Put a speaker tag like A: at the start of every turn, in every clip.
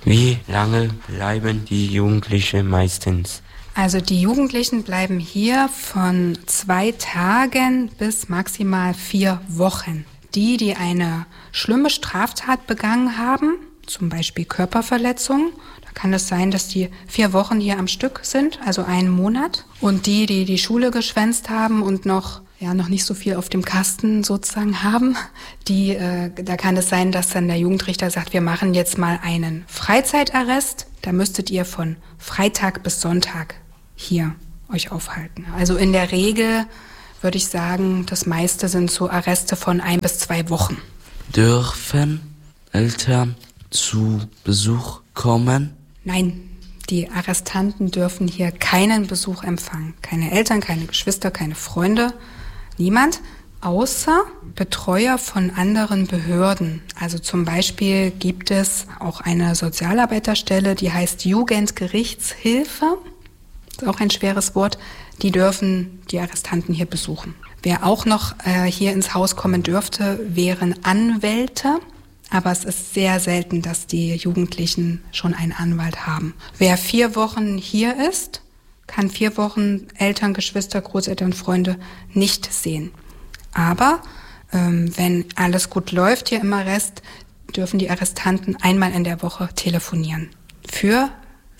A: Wie lange bleiben die Jugendlichen meistens?
B: Also die Jugendlichen bleiben hier von 2 Tagen bis maximal 4 Wochen. Die eine schlimme Straftat begangen haben, zum Beispiel Körperverletzung, da kann es sein, dass die 4 Wochen hier am Stück sind, also 1 Monat. Und die Schule geschwänzt haben und noch nicht so viel auf dem Kasten sozusagen haben, da kann es sein, dass dann der Jugendrichter sagt, wir machen jetzt mal einen Freizeitarrest. Da müsstet ihr von Freitag bis Sonntag hier euch aufhalten. Also in der Regel würde ich sagen, das meiste sind so Arreste von 1 bis 2 Wochen.
C: Dürfen Eltern zu Besuch kommen?
B: Nein, die Arrestanten dürfen hier keinen Besuch empfangen. Keine Eltern, keine Geschwister, keine Freunde, niemand, außer Betreuer von anderen Behörden. Also zum Beispiel gibt es auch eine Sozialarbeiterstelle, die heißt Jugendgerichtshilfe. Das ist auch ein schweres Wort. Die dürfen die Arrestanten hier besuchen. Wer auch noch hier ins Haus kommen dürfte, wären Anwälte. Aber es ist sehr selten, dass die Jugendlichen schon einen Anwalt haben. Wer 4 Wochen hier ist, kann 4 Wochen Eltern, Geschwister, Großeltern, Freunde nicht sehen. Aber wenn alles gut läuft hier im Arrest, dürfen die Arrestanten einmal in der Woche telefonieren. Für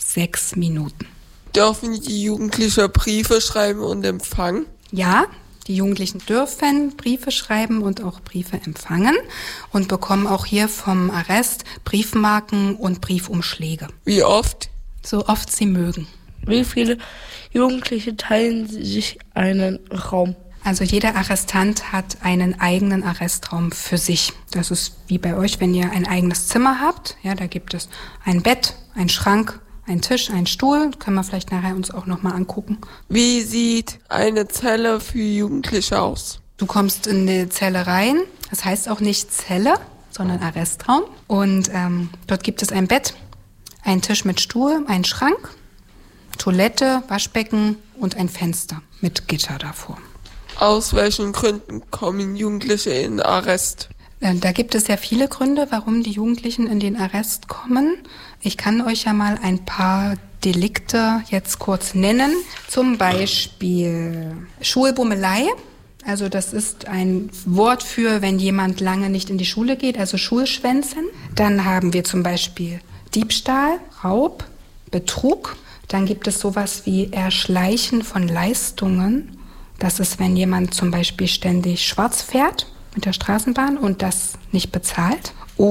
B: 6 Minuten.
D: Dürfen die Jugendlichen Briefe schreiben und empfangen?
B: Ja, die Jugendlichen dürfen Briefe schreiben und auch Briefe empfangen und bekommen auch hier vom Arrest Briefmarken und Briefumschläge.
D: Wie oft?
B: So oft sie mögen.
E: Wie viele Jugendliche teilen sich einen Raum?
B: Also jeder Arrestant hat einen eigenen Arrestraum für sich. Das ist wie bei euch, wenn ihr ein eigenes Zimmer habt. Ja, da gibt es ein Bett, einen Schrank, ein Tisch, ein Stuhl, können wir vielleicht nachher uns auch nochmal angucken.
D: Wie sieht eine Zelle für Jugendliche aus?
B: Du kommst in die Zelle rein, das heißt auch nicht Zelle, sondern Arrestraum. Und dort gibt es ein Bett, einen Tisch mit Stuhl, einen Schrank, Toilette, Waschbecken und ein Fenster mit Gitter davor.
D: Aus welchen Gründen kommen Jugendliche in Arrest?
B: Da gibt es ja viele Gründe, warum die Jugendlichen in den Arrest kommen. Ich kann euch ja mal ein paar Delikte jetzt kurz nennen. Zum Beispiel Schulbummelei. Also das ist ein Wort für, wenn jemand lange nicht in die Schule geht, also Schulschwänzen. Dann haben wir zum Beispiel Diebstahl, Raub, Betrug. Dann gibt es sowas wie Erschleichen von Leistungen. Das ist, wenn jemand zum Beispiel ständig schwarz fährt mit der Straßenbahn und das nicht bezahlt.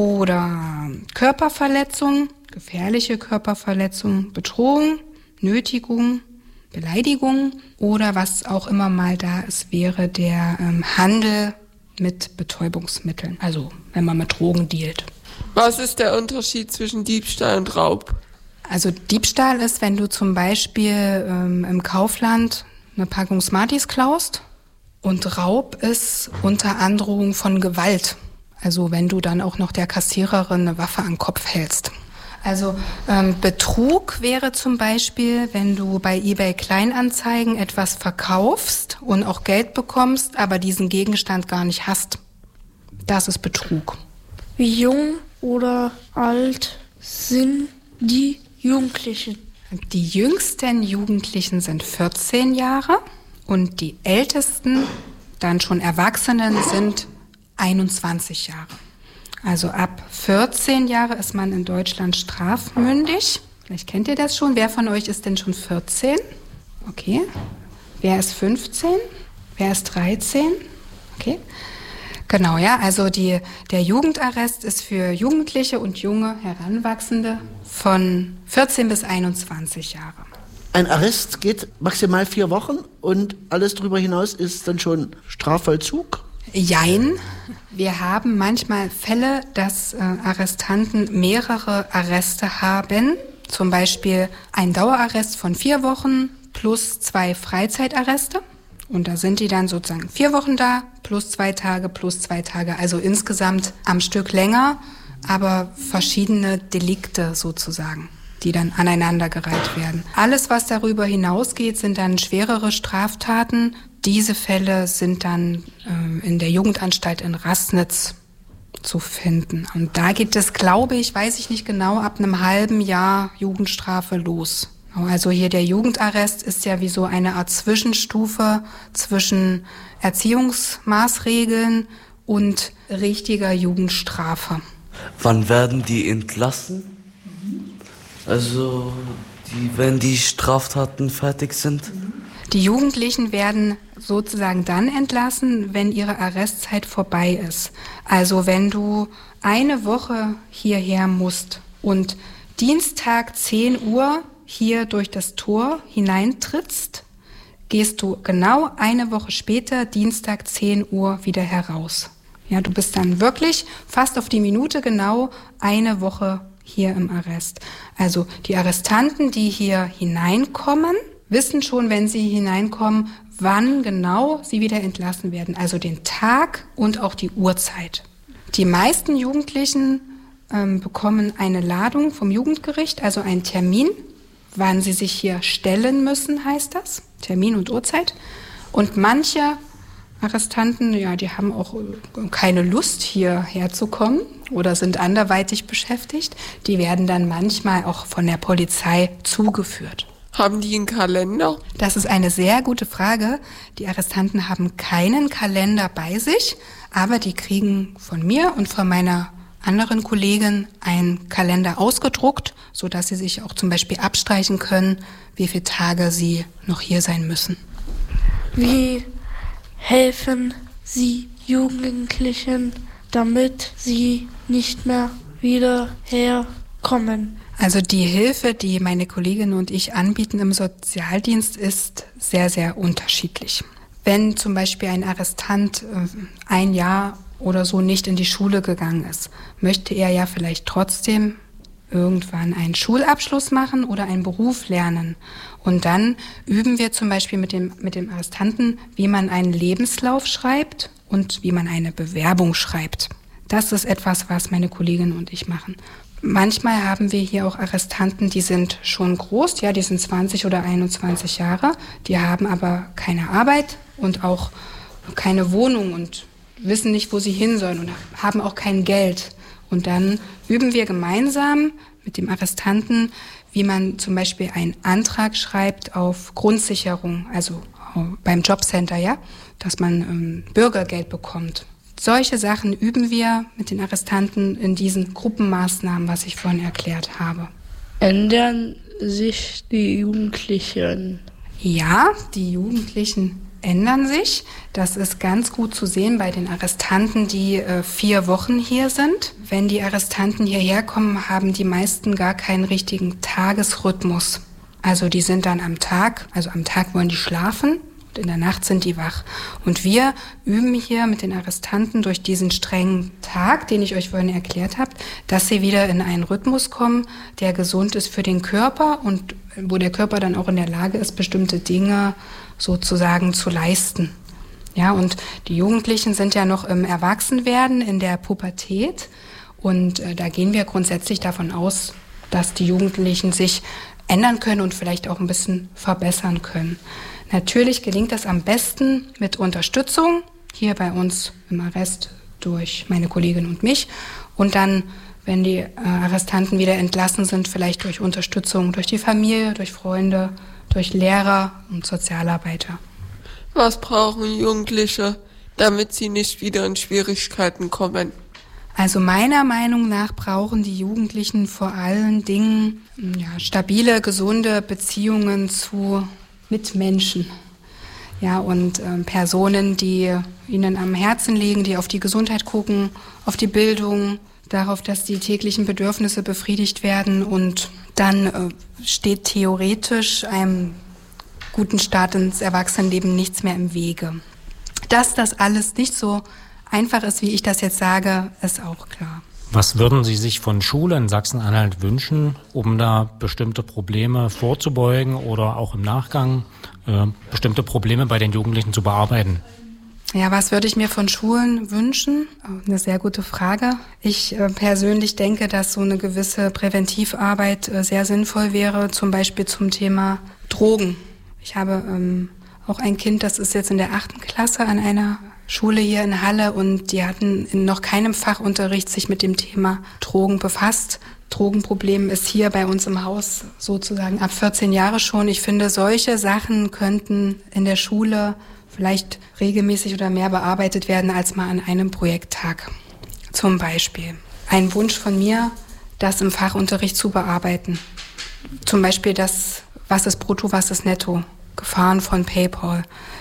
B: Oder Körperverletzung, gefährliche Körperverletzung, Bedrohung, Nötigung, Beleidigung oder was auch immer mal da ist, wäre der Handel mit Betäubungsmitteln, also wenn man mit Drogen dealt.
D: Was ist der Unterschied zwischen Diebstahl und Raub?
B: Also Diebstahl ist, wenn du zum Beispiel im Kaufland eine Packung Smarties klaust. Und Raub ist unter Androhung von Gewalt. Also wenn du dann auch noch der Kassiererin eine Waffe an den Kopf hältst. Also Betrug wäre zum Beispiel, wenn du bei eBay Kleinanzeigen etwas verkaufst und auch Geld bekommst, aber diesen Gegenstand gar nicht hast. Das ist Betrug.
E: Wie jung oder alt sind die Jugendlichen?
B: Die jüngsten Jugendlichen sind 14 Jahre. Und die ältesten, dann schon Erwachsenen, sind 21 Jahre. Also ab 14 Jahre ist man in Deutschland strafmündig. Vielleicht kennt ihr das schon. Wer von euch ist denn schon 14? Okay. Wer ist 15? Wer ist 13? Okay. Genau, ja. Also der Jugendarrest ist für Jugendliche und junge Heranwachsende von 14 bis 21 Jahre.
F: Ein Arrest geht maximal 4 Wochen und alles darüber hinaus ist dann schon Strafvollzug?
B: Jein. Wir haben manchmal Fälle, dass Arrestanten mehrere Arreste haben. Zum Beispiel ein Dauerarrest von 4 Wochen plus 2 Freizeitarreste. Und da sind die dann sozusagen 4 Wochen da, plus 2 Tage, plus 2 Tage. Also insgesamt am Stück länger, aber verschiedene Delikte sozusagen, die dann aneinandergereiht werden. Alles, was darüber hinausgeht, sind dann schwerere Straftaten. Diese Fälle sind dann in der Jugendanstalt in Rassnitz zu finden. Und da geht es, glaube ich, weiß ich nicht genau, ab einem halben Jahr Jugendstrafe los. Also hier der Jugendarrest ist ja wie so eine Art Zwischenstufe zwischen Erziehungsmaßregeln und richtiger Jugendstrafe.
C: Wann werden die entlassen? Also, wenn die Straftaten fertig sind?
B: Die Jugendlichen werden sozusagen dann entlassen, wenn ihre Arrestzeit vorbei ist. Also wenn du eine Woche hierher musst und Dienstag 10 Uhr hier durch das Tor hineintrittst, gehst du genau eine Woche später, Dienstag 10 Uhr, wieder heraus. Ja, du bist dann wirklich fast auf die Minute genau eine Woche hier im Arrest. Also die Arrestanten, die hier hineinkommen, wissen schon, wenn sie hineinkommen, wann genau sie wieder entlassen werden. Also den Tag und auch die Uhrzeit. Die meisten Jugendlichen bekommen eine Ladung vom Jugendgericht, also einen Termin, wann sie sich hier stellen müssen, heißt das. Termin und Uhrzeit. Und manche Arrestanten, ja, die haben auch keine Lust, hierher zu kommen oder sind anderweitig beschäftigt. Die werden dann manchmal auch von der Polizei zugeführt.
D: Haben die einen Kalender?
B: Das ist eine sehr gute Frage. Die Arrestanten haben keinen Kalender bei sich, aber die kriegen von mir und von meiner anderen Kollegin einen Kalender ausgedruckt, sodass sie sich auch zum Beispiel abstreichen können, wie viele Tage sie noch hier sein müssen.
E: Wie helfen Sie Jugendlichen, damit sie nicht mehr wieder herkommen?
B: Also die Hilfe, die meine Kollegin und ich anbieten im Sozialdienst, ist sehr, sehr unterschiedlich. Wenn zum Beispiel ein Arrestant ein Jahr oder so nicht in die Schule gegangen ist, möchte er ja vielleicht trotzdem irgendwann einen Schulabschluss machen oder einen Beruf lernen. Und dann üben wir zum Beispiel mit dem Arrestanten, wie man einen Lebenslauf schreibt und wie man eine Bewerbung schreibt. Das ist etwas, was meine Kollegin und ich machen. Manchmal haben wir hier auch Arrestanten, die sind schon groß, ja, die sind 20 oder 21 Jahre, die haben aber keine Arbeit und auch keine Wohnung und wissen nicht, wo sie hin sollen und haben auch kein Geld. Und dann üben wir gemeinsam mit dem Arrestanten, wie man zum Beispiel einen Antrag schreibt auf Grundsicherung, also beim Jobcenter, ja, dass man Bürgergeld bekommt. Solche Sachen üben wir mit den Arrestanten in diesen Gruppenmaßnahmen, was ich vorhin erklärt habe.
E: Ändern sich die Jugendlichen?
B: Ja, die Jugendlichen ändern sich. Das ist ganz gut zu sehen bei den Arrestanten, die 4 Wochen hier sind. Wenn die Arrestanten hierher kommen, haben die meisten gar keinen richtigen Tagesrhythmus. Also die sind dann am Tag wollen die schlafen. In der Nacht sind die wach. Und wir üben hier mit den Arrestanten durch diesen strengen Tag, den ich euch vorhin erklärt habe, dass sie wieder in einen Rhythmus kommen, der gesund ist für den Körper und wo der Körper dann auch in der Lage ist, bestimmte Dinge sozusagen zu leisten. Ja, und die Jugendlichen sind ja noch im Erwachsenwerden, in der Pubertät. Und da gehen wir grundsätzlich davon aus, dass die Jugendlichen sich ändern können und vielleicht auch ein bisschen verbessern können. Natürlich gelingt das am besten mit Unterstützung, hier bei uns im Arrest durch meine Kollegin und mich. Und dann, wenn die Arrestanten wieder entlassen sind, vielleicht durch Unterstützung durch die Familie, durch Freunde, durch Lehrer und Sozialarbeiter.
D: Was brauchen Jugendliche, damit sie nicht wieder in Schwierigkeiten kommen?
B: Also meiner Meinung nach brauchen die Jugendlichen vor allen Dingen stabile, gesunde Beziehungen zu Mitmenschen. Ja, und Personen, die ihnen am Herzen liegen, die auf die Gesundheit gucken, auf die Bildung, darauf, dass die täglichen Bedürfnisse befriedigt werden. Und dann steht theoretisch einem guten Start ins Erwachsenenleben nichts mehr im Wege. Dass das alles nicht so einfach ist, wie ich das jetzt sage, ist auch klar.
G: Was würden Sie sich von Schule in Sachsen-Anhalt wünschen, um da bestimmte Probleme vorzubeugen oder auch im Nachgang bestimmte Probleme bei den Jugendlichen zu bearbeiten?
B: Ja, was würde ich mir von Schulen wünschen? Eine sehr gute Frage. Ich persönlich denke, dass so eine gewisse Präventivarbeit sehr sinnvoll wäre, zum Beispiel zum Thema Drogen. Ich habe auch ein Kind, das ist jetzt in der 8. Klasse an einer Schule hier in Halle und die hatten in noch keinem Fachunterricht sich mit dem Thema Drogen befasst. Drogenproblem ist hier bei uns im Haus sozusagen ab 14 Jahre schon. Ich finde, solche Sachen könnten in der Schule vielleicht regelmäßig oder mehr bearbeitet werden als mal an einem Projekttag. Zum Beispiel ein Wunsch von mir, das im Fachunterricht zu bearbeiten. Zum Beispiel das, was ist brutto, was ist netto, Gefahren von PayPal.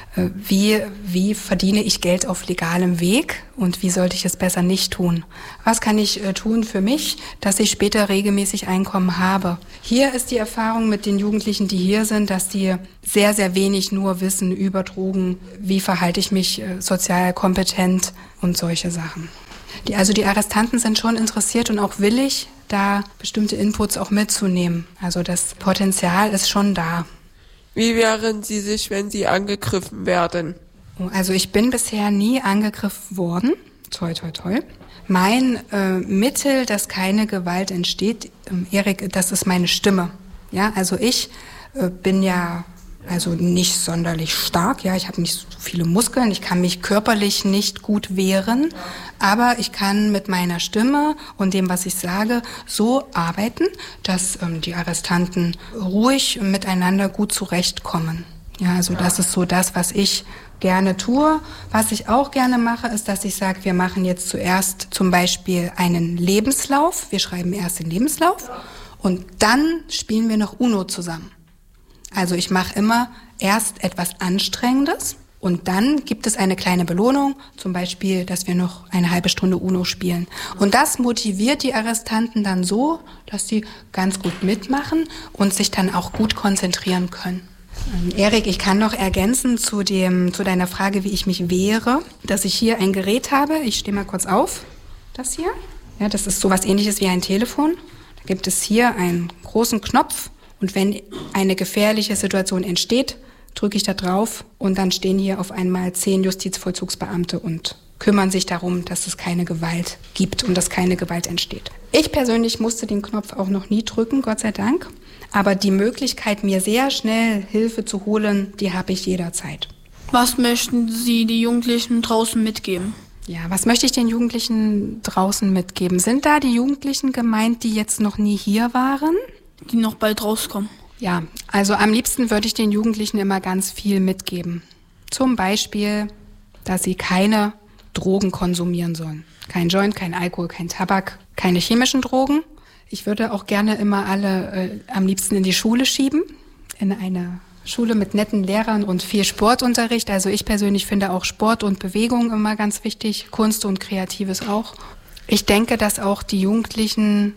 B: Wie verdiene ich Geld auf legalem Weg und wie sollte ich es besser nicht tun? Was kann ich tun für mich, dass ich später regelmäßig Einkommen habe? Hier ist die Erfahrung mit den Jugendlichen, die hier sind, dass die sehr, sehr wenig nur wissen über Drogen, wie verhalte ich mich sozial kompetent und solche Sachen. Die Arrestanten sind schon interessiert und auch willig, da bestimmte Inputs auch mitzunehmen. Also das Potenzial ist schon da.
D: Wie wehren Sie sich, wenn Sie angegriffen werden?
B: Also ich bin bisher nie angegriffen worden. Toi, toi, toi. Mein Mittel, dass keine Gewalt entsteht, Erik, das ist meine Stimme. Ja, also ich bin ja also nicht sonderlich stark. Ja, ich habe nicht so viele Muskeln. Ich kann mich körperlich nicht gut wehren. Aber ich kann mit meiner Stimme und dem, was ich sage, so arbeiten, dass die Arrestanten ruhig miteinander gut zurechtkommen. Ja, also das ist so das, was ich gerne tue. Was ich auch gerne mache, ist, dass ich sage, wir machen jetzt zuerst zum Beispiel einen Lebenslauf. Wir schreiben erst den Lebenslauf und dann spielen wir noch UNO zusammen. Also ich mache immer erst etwas Anstrengendes und dann gibt es eine kleine Belohnung, zum Beispiel, dass wir noch eine halbe Stunde UNO spielen. Und das motiviert die Arrestanten dann so, dass sie ganz gut mitmachen und sich dann auch gut konzentrieren können. Erik, ich kann noch ergänzen zu deiner Frage, wie ich mich wehre, dass ich hier ein Gerät habe. Ich stehe mal kurz auf. Das hier. Ja, das ist sowas Ähnliches wie ein Telefon. Da gibt es hier einen großen Knopf. Und wenn eine gefährliche Situation entsteht, drücke ich da drauf und dann stehen hier auf einmal 10 Justizvollzugsbeamte und kümmern sich darum, dass es keine Gewalt gibt und dass keine Gewalt entsteht. Ich persönlich musste den Knopf auch noch nie drücken, Gott sei Dank. Aber die Möglichkeit, mir sehr schnell Hilfe zu holen, die habe ich jederzeit.
H: Was möchten Sie die Jugendlichen draußen mitgeben?
B: Ja, was möchte ich den Jugendlichen draußen mitgeben? Sind da die Jugendlichen gemeint, die jetzt noch nie hier waren?
H: Die noch bald rauskommen.
B: Ja, also am liebsten würde ich den Jugendlichen immer ganz viel mitgeben. Zum Beispiel, dass sie keine Drogen konsumieren sollen. Kein Joint, kein Alkohol, kein Tabak, keine chemischen Drogen. Ich würde auch gerne immer alle am liebsten in die Schule schieben, in eine Schule mit netten Lehrern und viel Sportunterricht. Also ich persönlich finde auch Sport und Bewegung immer ganz wichtig, Kunst und Kreatives auch. Ich denke, dass auch die Jugendlichen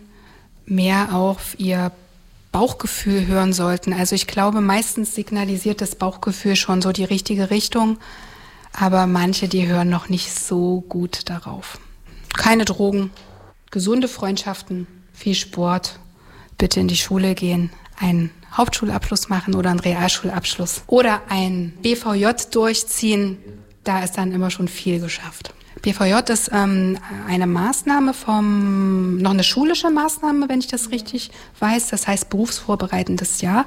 B: mehr auf ihr Bauchgefühl hören sollten. Also ich glaube, meistens signalisiert das Bauchgefühl schon so die richtige Richtung, aber manche, die hören noch nicht so gut darauf. Keine Drogen, gesunde Freundschaften, viel Sport, bitte in die Schule gehen, einen Hauptschulabschluss machen oder einen Realschulabschluss oder ein BVJ durchziehen, da ist dann immer schon viel geschafft. BVJ ist eine Maßnahme noch eine schulische Maßnahme, wenn ich das richtig weiß. Das heißt berufsvorbereitendes Jahr.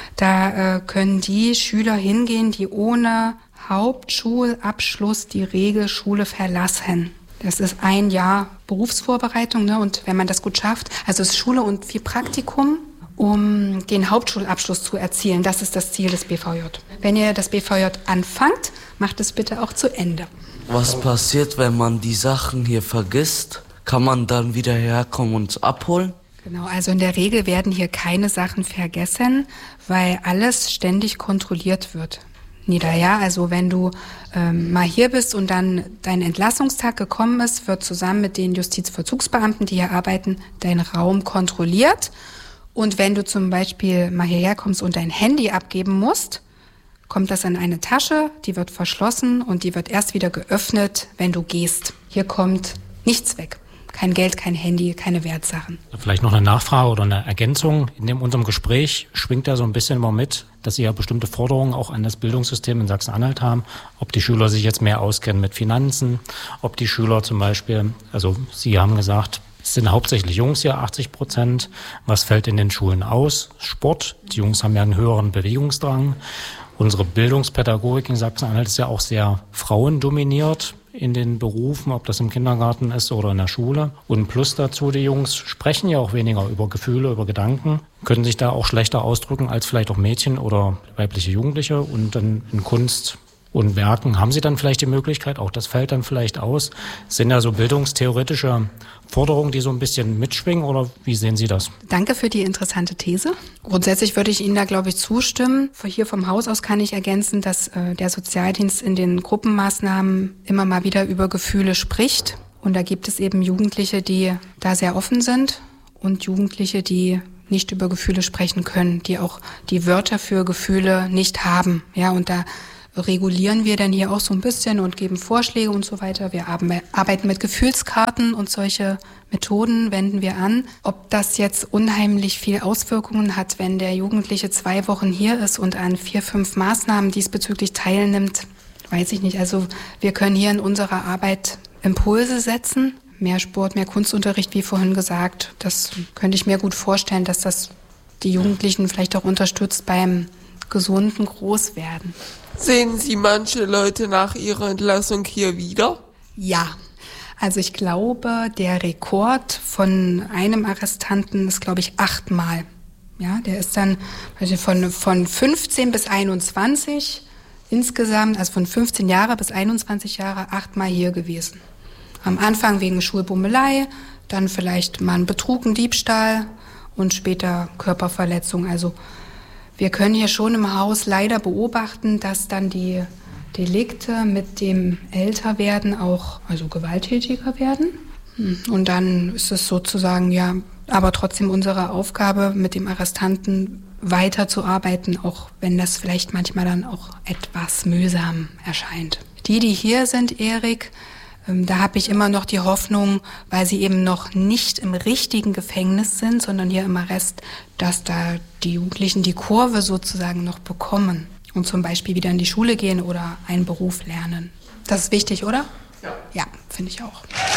B: Da können die Schüler hingehen, die ohne Hauptschulabschluss die Regelschule verlassen. Das ist ein Jahr Berufsvorbereitung, ne? Und wenn man das gut schafft, also es ist Schule und viel Praktikum, um den Hauptschulabschluss zu erzielen. Das ist das Ziel des BVJ. Wenn ihr das BVJ anfangt, macht es bitte auch zu Ende.
C: Was passiert, wenn man die Sachen hier vergisst? Kann man dann wieder herkommen und es abholen?
B: Genau, also in der Regel werden hier keine Sachen vergessen, weil alles ständig kontrolliert wird. Ja, also wenn du mal hier bist und dann dein Entlassungstag gekommen ist, wird zusammen mit den Justizvollzugsbeamten, die hier arbeiten, dein Raum kontrolliert. Und wenn du zum Beispiel mal hierher kommst und dein Handy abgeben musst, kommt das in eine Tasche, die wird verschlossen und die wird erst wieder geöffnet, wenn du gehst. Hier kommt nichts weg. Kein Geld, kein Handy, keine Wertsachen.
G: Vielleicht noch eine Nachfrage oder eine Ergänzung. In unserem Gespräch schwingt da so ein bisschen immer mit, dass Sie ja bestimmte Forderungen auch an das Bildungssystem in Sachsen-Anhalt haben. Ob die Schüler sich jetzt mehr auskennen mit Finanzen, ob die Schüler zum Beispiel, also Sie haben gesagt, es sind hauptsächlich Jungs hier, 80%. Was fällt in den Schulen aus? Sport. Die Jungs haben ja einen höheren Bewegungsdrang. Unsere Bildungspädagogik in Sachsen-Anhalt ist ja auch sehr frauendominiert in den Berufen, ob das im Kindergarten ist oder in der Schule. Und plus dazu, die Jungs sprechen ja auch weniger über Gefühle, über Gedanken, können sich da auch schlechter ausdrücken als vielleicht auch Mädchen oder weibliche Jugendliche. Und dann in Kunst und Werken haben sie dann vielleicht die Möglichkeit, auch das fällt dann vielleicht aus. Sind ja so bildungstheoretische Forderungen, die so ein bisschen mitschwingen, oder wie sehen Sie das?
B: Danke für die interessante These. Grundsätzlich würde ich Ihnen da, glaube ich, zustimmen. Hier vom Haus aus kann ich ergänzen, dass der Sozialdienst in den Gruppenmaßnahmen immer mal wieder über Gefühle spricht. Und da gibt es eben Jugendliche, die da sehr offen sind und Jugendliche, die nicht über Gefühle sprechen können, die auch die Wörter für Gefühle nicht haben. Ja, und da regulieren wir dann hier auch so ein bisschen und geben Vorschläge und so weiter. Wir arbeiten mit Gefühlskarten und solche Methoden wenden wir an. Ob das jetzt unheimlich viel Auswirkungen hat, wenn der Jugendliche 2 Wochen hier ist und an 4, 5 Maßnahmen diesbezüglich teilnimmt, weiß ich nicht. Also wir können hier in unserer Arbeit Impulse setzen. Mehr Sport, mehr Kunstunterricht, wie vorhin gesagt. Das könnte ich mir gut vorstellen, dass das die Jugendlichen vielleicht auch unterstützt beim gesunden Großwerden.
D: Sehen Sie manche Leute nach ihrer Entlassung hier wieder?
B: Ja, also ich glaube, der Rekord von einem Arrestanten ist, glaube ich, 8-mal. Ja, der ist dann von 15 bis 21 insgesamt, also von 15 Jahre bis 21 Jahre 8-mal hier gewesen. Am Anfang wegen Schulbummelei, dann vielleicht mal ein Betrug, ein Diebstahl und später Körperverletzung. Also wir können hier schon im Haus leider beobachten, dass dann die Delikte mit dem Älterwerden auch gewalttätiger werden. Und dann ist es sozusagen aber trotzdem unsere Aufgabe, mit dem Arrestanten weiterzuarbeiten, auch wenn das vielleicht manchmal dann auch etwas mühsam erscheint. Die hier sind, Erik, da habe ich immer noch die Hoffnung, weil sie eben noch nicht im richtigen Gefängnis sind, sondern hier im Arrest, dass da die Jugendlichen die Kurve sozusagen noch bekommen und zum Beispiel wieder in die Schule gehen oder einen Beruf lernen. Das ist wichtig, oder? Ja, finde ich auch.